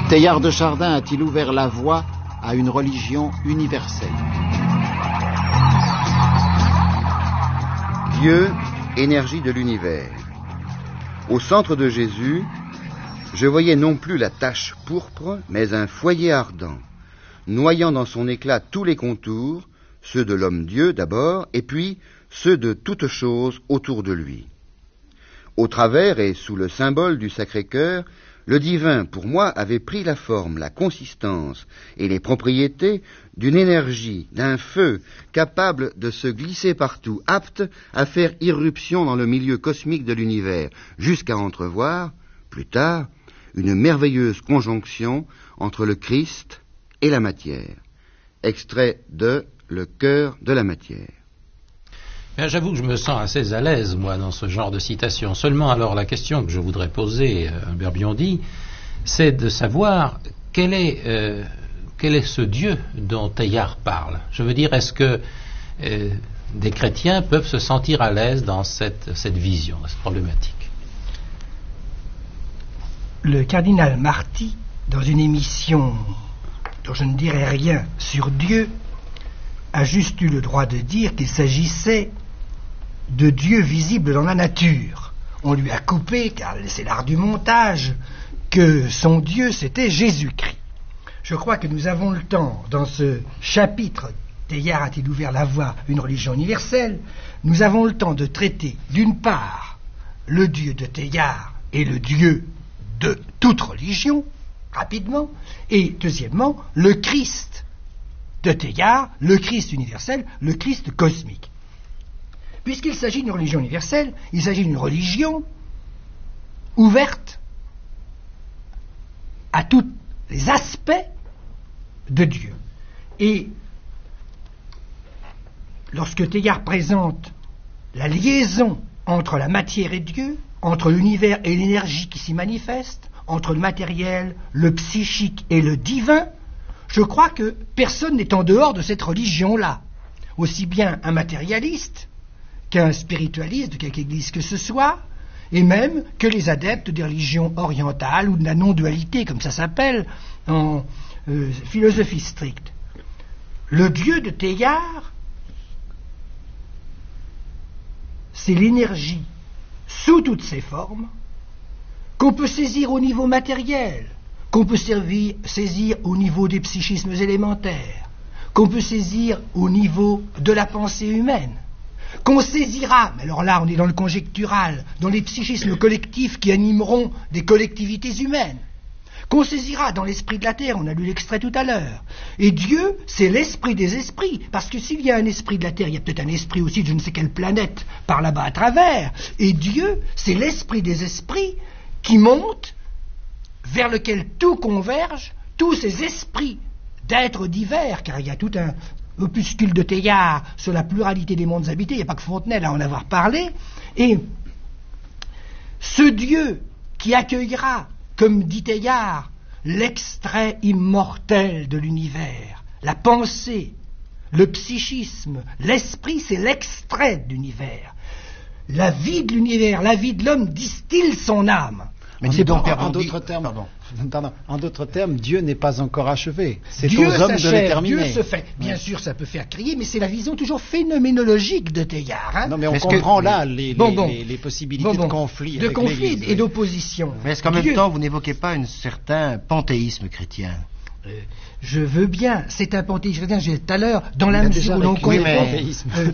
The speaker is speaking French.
Teilhard de Chardin a-t-il ouvert la voie à une religion universelle? Dieu, énergie de l'univers. Au centre de Jésus, je voyais non plus la tache pourpre, mais un foyer ardent, noyant dans son éclat tous les contours, ceux de l'homme-dieu d'abord, et puis ceux de toutes choses autour de lui. Au travers et sous le symbole du Sacré-Cœur, le divin, pour moi, avait pris la forme, la consistance et les propriétés d'une énergie, d'un feu, capable de se glisser partout, apte à faire irruption dans le milieu cosmique de l'univers, jusqu'à entrevoir, plus tard, une merveilleuse conjonction entre le Christ et la matière. Extrait de Le cœur de la matière. Bien, j'avoue que je me sens assez à l'aise, moi, dans ce genre de citation. Seulement, alors, la question que je voudrais poser à Albert Biondi, c'est de savoir quel est ce Dieu dont Teilhard parle. Je veux dire, est-ce que des chrétiens peuvent se sentir à l'aise dans cette vision, dans cette problématique? Le cardinal Marty, dans une émission dont je ne dirai rien sur Dieu, a juste eu le droit de dire qu'il s'agissait de Dieu visible dans la nature. On lui a coupé, car c'est l'art du montage, que son Dieu c'était Jésus-Christ. Je crois que nous avons le temps, dans ce chapitre, Teilhard a-t-il ouvert la voie à une religion universelle, nous avons le temps de traiter, d'une part, le Dieu de Teilhard et le Dieu de toute religion, rapidement, et deuxièmement, le Christ de Teilhard, le Christ universel, le Christ cosmique. Puisqu'il s'agit d'une religion universelle, il s'agit d'une religion ouverte à tous les aspects de Dieu. Et lorsque Teilhard présente la liaison entre la matière et Dieu, entre l'univers et l'énergie qui s'y manifeste, entre le matériel, le psychique et le divin, je crois que personne n'est en dehors de cette religion-là. Aussi bien un matérialiste qu'un spiritualiste de quelque église que ce soit, et même que les adeptes des religions orientales ou de la non-dualité, comme ça s'appelle en philosophie stricte. Le Dieu de Teilhard, c'est l'énergie sous toutes ses formes qu'on peut saisir au niveau matériel, qu'on peut saisir au niveau des psychismes élémentaires, qu'on peut saisir au niveau de la pensée humaine, qu'on saisira, mais alors là on est dans le conjectural, dans les psychismes collectifs qui animeront des collectivités humaines, qu'on saisira dans l'esprit de la terre, on a lu l'extrait tout à l'heure. Et Dieu, c'est l'esprit des esprits, parce que s'il y a un esprit de la terre, il y a peut-être un esprit aussi de je ne sais quelle planète par là-bas à travers, et Dieu, c'est l'esprit des esprits qui monte, vers lequel tout converge, tous ces esprits d'êtres divers, car il y a tout un opuscule de Teilhard sur la pluralité des mondes habités, il n'y a pas que Fontenelle à en avoir parlé, et ce Dieu qui accueillera, comme dit Teilhard, l'extrait immortel de l'univers, la pensée, le psychisme, l'esprit, c'est l'extrait de l'univers. La vie de l'univers, la vie de l'homme distille son âme. Mais dis donc, en d'autres termes, Dieu n'est pas encore achevé. C'est Dieu aux hommes de s'achève, l'éterminer. Dieu se fait. Bien sûr, ça peut faire crier, mais c'est la vision toujours phénoménologique de Teilhard. Hein. Non, mais on comprend là les possibilités de conflit. De avec conflit l'Église, et d'opposition. Mais est-ce qu'en même temps, vous n'évoquez pas un certain panthéisme chrétien? Je veux bien, c'est un panthéisme chrétien, j'ai dit tout à l'heure, dans la mesure où l'on comprend